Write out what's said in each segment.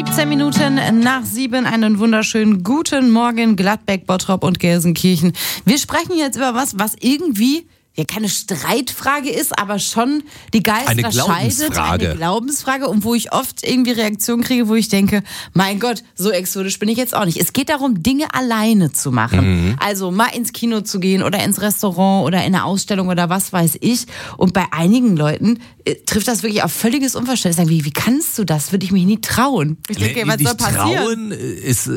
17 Minuten nach 7. Einen wunderschönen guten Morgen, Gladbeck, Bottrop und Gelsenkirchen. Wir sprechen jetzt über was irgendwie ja keine Streitfrage ist, aber schon die Geister scheidet. Eine Glaubensfrage. Und wo ich oft irgendwie Reaktionen kriege, wo ich denke, mein Gott, so exotisch bin ich jetzt auch nicht. Es geht darum, Dinge alleine zu machen. Mhm. Also mal ins Kino zu gehen oder ins Restaurant oder in eine Ausstellung oder was weiß ich. Und bei einigen Leuten trifft das wirklich auf völliges Unverständnis. Sagen, wie kannst du das? Würde ich mich nie trauen. Ich denke, was soll passieren? Trauen ist,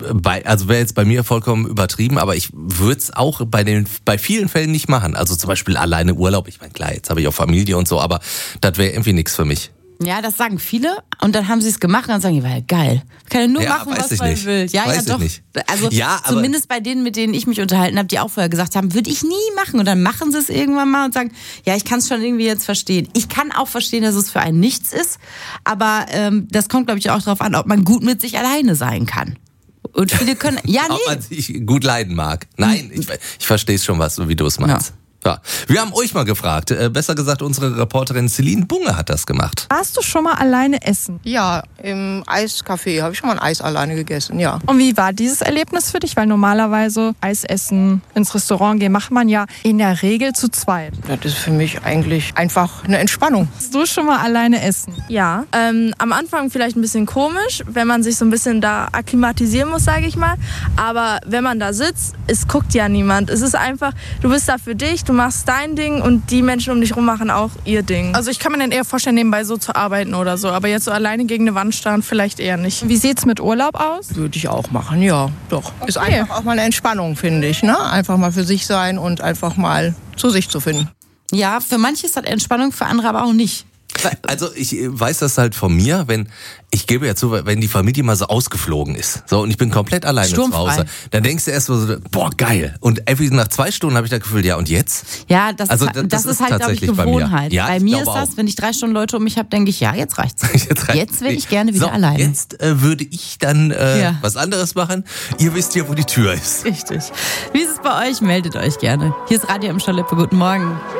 wäre jetzt bei mir vollkommen übertrieben, aber ich würde es auch bei vielen Fällen nicht machen. Also zum Beispiel alleine Urlaub. Ich meine, klar, jetzt habe ich auch Familie und so, aber das wäre irgendwie nichts für mich. Ja, das sagen viele und dann haben sie es gemacht und dann sagen die, war geil. Kann ja nur machen, was man will. Ja, weiß ja, doch. Nicht. Also ja, zumindest bei denen, mit denen ich mich unterhalten habe, die auch vorher gesagt haben, würde ich nie machen. Und dann machen sie es irgendwann mal und sagen, ja, ich kann es schon irgendwie jetzt verstehen. Ich kann auch verstehen, dass es für einen nichts ist, aber das kommt, glaube ich, auch darauf an, ob man gut mit sich alleine sein kann. Und viele können, ja, nee. Ob man sich gut leiden mag. Nein, ich verstehe es schon, wie du es meinst. Ja. Ja. Wir haben euch mal gefragt, besser gesagt unsere Reporterin Celine Bunge hat das gemacht. Warst du schon mal alleine essen? Ja, im Eiscafé habe ich schon mal ein Eis alleine gegessen, ja. Und wie war dieses Erlebnis für dich? Weil normalerweise Eis essen, ins Restaurant gehen, macht man ja in der Regel zu zweit. Das ist für mich eigentlich einfach eine Entspannung. Warst du schon mal alleine essen? Ja, am Anfang vielleicht ein bisschen komisch, wenn man sich so ein bisschen da akklimatisieren muss, sage ich mal. Aber wenn man da sitzt, es guckt ja niemand. Es ist einfach, du bist da für dich, du machst dein Ding und die Menschen um dich rum machen auch ihr Ding. Also ich kann mir dann eher vorstellen, nebenbei so zu arbeiten oder so. Aber jetzt so alleine gegen eine Wand starren vielleicht eher nicht. Wie sieht's mit Urlaub aus? Würde ich auch machen, ja, doch. Okay. Ist einfach auch mal eine Entspannung, finde ich. Ne? Einfach mal für sich sein und einfach mal zu sich zu finden. Ja, für manche ist das Entspannung, für andere aber auch nicht. Also ich weiß das halt von mir, ich gebe ja zu, wenn die Familie mal so ausgeflogen ist, so und ich bin komplett alleine zu Hause, dann denkst du erst so, boah, geil. Und irgendwie nach 2 Stunden habe ich das Gefühl, ja und jetzt? Ja, das ist halt, glaube ich, Gewohnheit. Bei mir ist das, wenn ich 3 Stunden Leute um mich habe, denke ich, ja, jetzt reicht's. Jetzt wäre ich gerne wieder alleine. Jetzt würde ich dann was anderes machen. Ihr wisst ja, wo die Tür ist. Richtig. Wie ist es bei euch? Meldet euch gerne. Hier ist Radio im Schalippe. Guten Morgen.